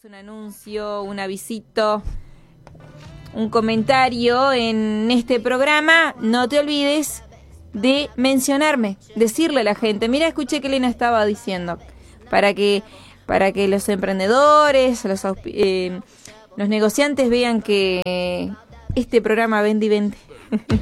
un anuncio, un avisito, un comentario en este programa, no te olvides de mencionarme, decirle a la gente, mira, escuché que Elena estaba diciendo, para que los emprendedores, los negociantes vean que este programa vende y vende.